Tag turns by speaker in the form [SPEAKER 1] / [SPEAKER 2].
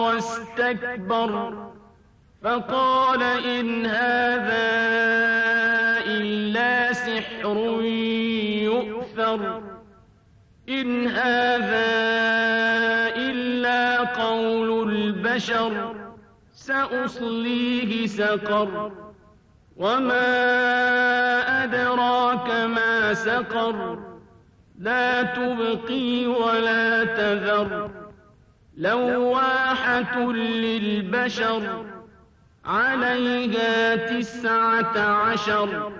[SPEAKER 1] واستكبر فقال إن هذا إلا سحر يؤثر إن هذا إلا قول البشر سأصليه سقر وما أدراك ما سقر لا تبقي ولا تذر لواحة للبشر عليها 19